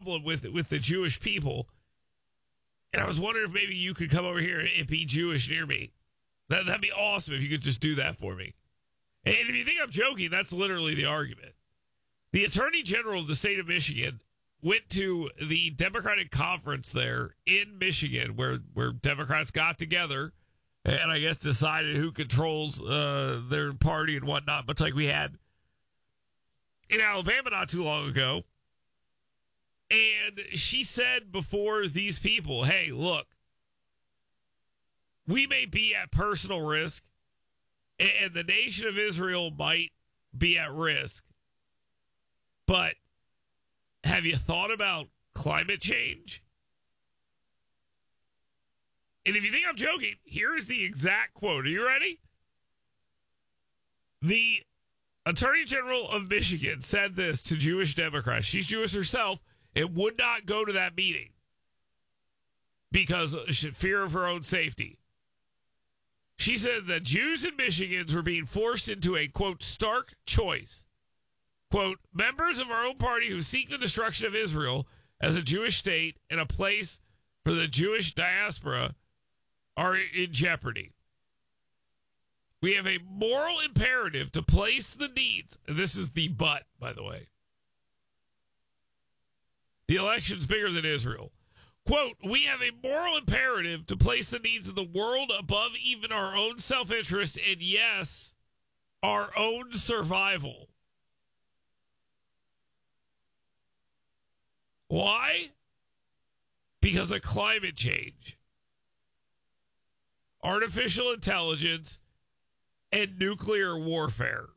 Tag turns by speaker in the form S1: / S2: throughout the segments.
S1: problem with the Jewish people. And I was wondering if maybe you could come over here and be Jewish near me. That'd be awesome if you could just do that for me. And if you think I'm joking, that's literally the argument. The Attorney General of the state of Michigan went to the Democratic conference there in Michigan where Democrats got together and I guess decided who controls their party and whatnot, much like we had in Alabama not too long ago. And she said before these people, hey, look, we may be at personal risk and the nation of Israel might be at risk, but have you thought about climate change? And if you think I'm joking, here is the exact quote. Are you ready? The Attorney General of Michigan said this to Jewish Democrats. She's Jewish herself and would not go to that meeting because of fear of her own safety. She said that Jews in Michigan were being forced into a, quote, stark choice. Quote, members of our own party who seek the destruction of Israel as a Jewish state and a place for the Jewish diaspora are in jeopardy. We have a moral imperative to place the needs, and this is the but, by the way. The election's bigger than Israel. Quote, we have a moral imperative to place the needs of the world above even our own self-interest and, yes, our own survival. Why? Because of climate change, artificial intelligence, and nuclear warfare.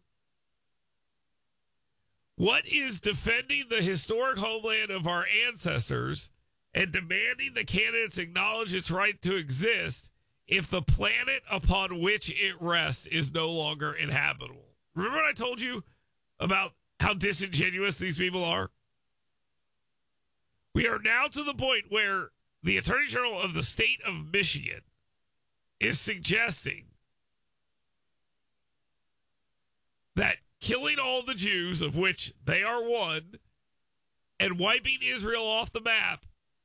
S1: What is defending the historic homeland of our ancestors and demanding the candidates acknowledge its right to exist if the planet upon which it rests is no longer inhabitable? Remember what I told you about how disingenuous these people are? We are now to the point where the Attorney General of the state of Michigan is suggesting that killing all the Jews, of which they are one, and wiping Israel off the map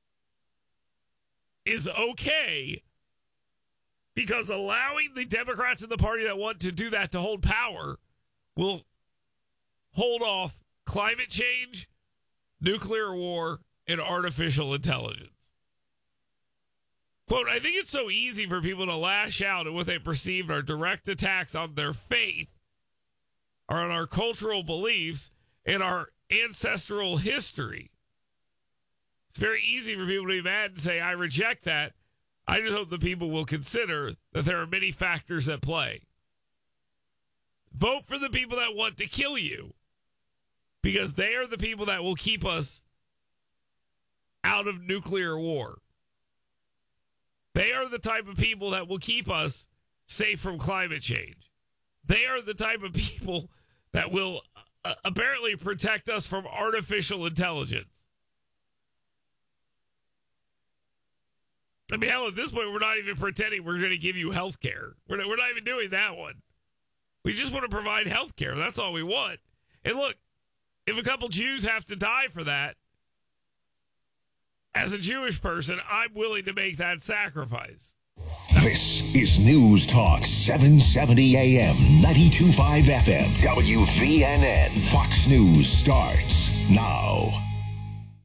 S1: is okay because allowing the Democrats in the party that want to do that to hold power will hold off climate change, nuclear war, and artificial intelligence. Quote, I think it's so easy for people to lash out at what they perceive are direct attacks on their faith, or on our cultural beliefs, and our ancestral history. It's very easy for people to be mad and say, I reject that. I just hope the people will consider that there are many factors at play. Vote for the people that want to kill you, because they are the people that will keep us out of nuclear war. They are the type of people that will keep us safe from climate change. They are the type of people that will apparently protect us from artificial intelligence. I mean, hell, at this point, we're not even pretending we're going to give you health care. We're not even doing that one. We just want to provide health care. That's all we want. And look, if a couple Jews have to die for that, as a Jewish person, I'm willing to make that sacrifice.
S2: This is News Talk 770 AM, 92.5 FM, WVNN. Fox News starts now.